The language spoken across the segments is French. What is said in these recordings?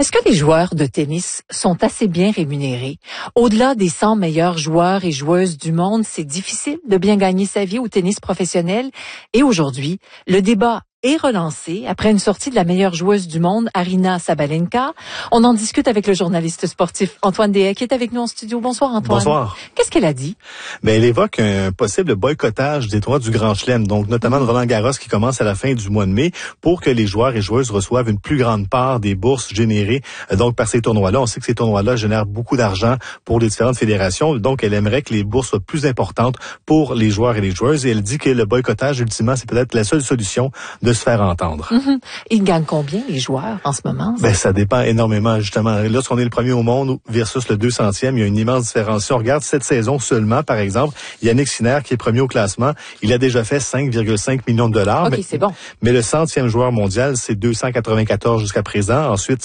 Est-ce que les joueurs de tennis sont assez bien rémunérés? Au-delà des 100 meilleurs joueurs et joueuses du monde, c'est difficile de bien gagner sa vie au tennis professionnel. Et aujourd'hui, le débat est relancé après une sortie de la meilleure joueuse du monde, Aryna Sabalenka. On en discute avec le journaliste sportif Antoine Deshaies qui est avec nous en studio. Bonsoir Antoine. Bonsoir. Qu'est-ce qu'elle a dit? Mais elle évoque un possible boycottage des tournois du Grand Chelem, donc notamment de Roland-Garros qui commence à la fin du mois de mai, pour que les joueurs et joueuses reçoivent une plus grande part des bourses générées donc par ces tournois-là. On sait que ces tournois-là génèrent beaucoup d'argent pour les différentes fédérations, donc elle aimerait que les bourses soient plus importantes pour les joueurs et les joueuses. Et elle dit que le boycottage, ultimement, c'est peut-être la seule solution de se faire entendre. Ils gagnent combien, les joueurs, en ce moment? Ben, ça dépend énormément, justement. Lorsqu'on est le premier au monde versus le 200e, il y a une immense différence. Si on regarde cette saison seulement, par exemple, Yannick Sinner, qui est premier au classement, il a déjà fait 5,5 millions de dollars. OK, c'est bon. Mais le 100e joueur mondial, c'est 294 jusqu'à présent. Ensuite,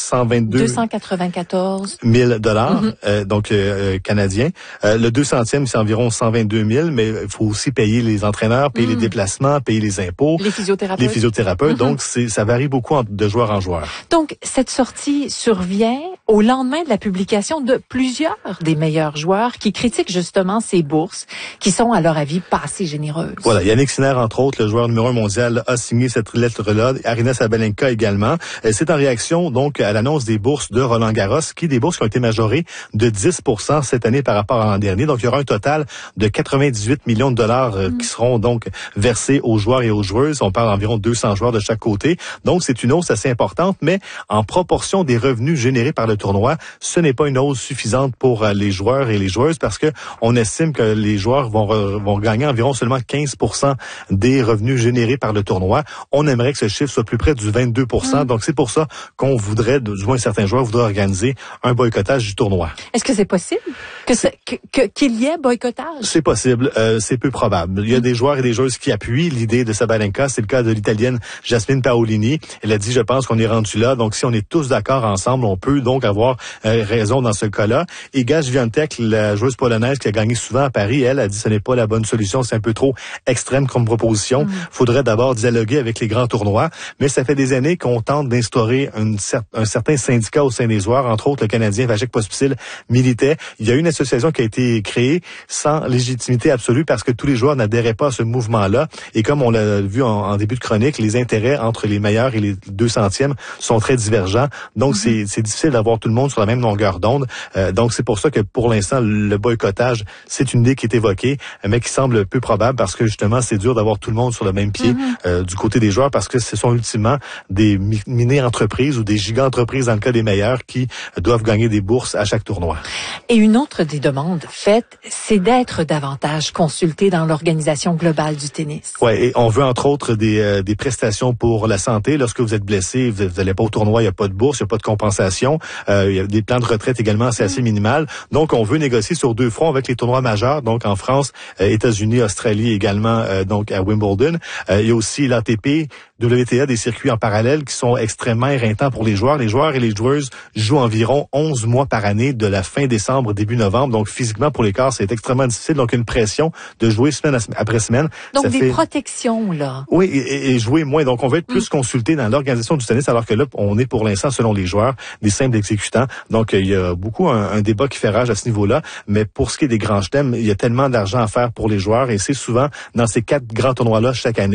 294 000 dollars, donc canadiens. Le 200e, c'est environ 122 000, mais il faut aussi payer les entraîneurs, payer les déplacements, payer les impôts. Les physiothérapeutes. Donc, ça varie beaucoup de joueur en joueur. Donc, cette sortie survient au lendemain de la publication de plusieurs des meilleurs joueurs qui critiquent justement ces bourses qui sont, à leur avis, pas assez généreuses. Voilà. Yannick Sinner, entre autres, le joueur numéro 1 mondial, a signé cette lettre-là. Aryna Sabalenka également. C'est en réaction, donc, à l'annonce des bourses de Roland-Garros, des bourses qui ont été majorées de 10% cette année par rapport à l'an dernier. Donc, il y aura un total de 98 millions de dollars qui seront donc versés aux joueurs et aux joueuses. On parle d'environ 200 joueurs de chaque côté. Donc, c'est une hausse assez importante, mais en proportion des revenus générés par le tournoi, ce n'est pas une hausse suffisante pour les joueurs et les joueuses parce que on estime que les joueurs vont gagner environ seulement 15% des revenus générés par le tournoi. On aimerait que ce chiffre soit plus près du 22%. Donc, c'est pour ça qu'on voudrait, du moins certains joueurs voudraient organiser un boycottage du tournoi. Est-ce que c'est possible qu'il y ait boycottage? C'est possible, c'est peu probable. Il y a des joueurs et des joueuses qui appuient l'idée de Sabalenka. C'est le cas de l'Italienne Jasmine Paolini. Elle a dit, je pense qu'on est rendu là. Donc, si on est tous d'accord ensemble, on peut donc avoir raison dans ce cas-là. Et Iga Świątek, la joueuse polonaise qui a gagné souvent à Paris, elle a dit, ce n'est pas la bonne solution. C'est un peu trop extrême comme proposition. Faudrait d'abord dialoguer avec les grands tournois. Mais ça fait des années qu'on tente d'instaurer un certain syndicat au sein des joueurs, entre autres le Canadien Vacek Pospisil militait. Il y a une association qui a été créée sans légitimité absolue parce que tous les joueurs n'adhéraient pas à ce mouvement-là. Et comme on l'a vu en début de chronique, les intérêts entre les meilleurs et les 200e sont très divergents. Donc, c'est difficile d'avoir tout le monde sur la même longueur d'onde. Donc, c'est pour ça que pour l'instant, le boycottage, c'est une idée qui est évoquée, mais qui semble peu probable parce que justement, c'est dur d'avoir tout le monde sur le même pied du côté des joueurs parce que ce sont ultimement des mini-entreprises ou des giga-entreprises dans le cas des meilleurs qui doivent gagner des bourses à chaque tournoi. Et une autre des demandes faites, c'est d'être davantage consulté dans l'organisation globale du tennis. Ouais, et on veut entre autres des prestations pour la santé. Lorsque vous êtes blessé, vous n'allez pas au tournoi, il n'y a pas de bourse, il n'y a pas de compensation. Il y a des plans de retraite également, c'est assez minimal. Donc, on veut négocier sur deux fronts avec les tournois majeurs, donc en France, États-Unis, Australie également, donc à Wimbledon. Il y a aussi l'ATP, WTA, des circuits en parallèle qui sont extrêmement éreintants pour les joueurs. Les joueurs et les joueuses jouent environ 11 mois par année de la fin décembre, début novembre. Donc, physiquement, pour les corps, c'est extrêmement difficile. Donc, une pression de jouer semaine après semaine. Donc, des protections, là. Oui, et jouer moins. Donc, on veut être plus consulté dans l'organisation du tennis, alors que là, on est pour l'instant, selon les joueurs, des simples exécutants. Donc, il y a beaucoup un débat qui fait rage à ce niveau-là. Mais pour ce qui est des grands chelems, il y a tellement d'argent à faire pour les joueurs et c'est souvent dans ces 4 grands tournois-là chaque année